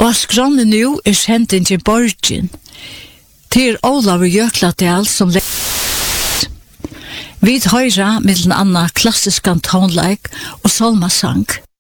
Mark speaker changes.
Speaker 1: Og skranne nu kjenten til Borgin. Til Olav Jökladal som vi høyra mellom anna klassisk tonleik og salmasang.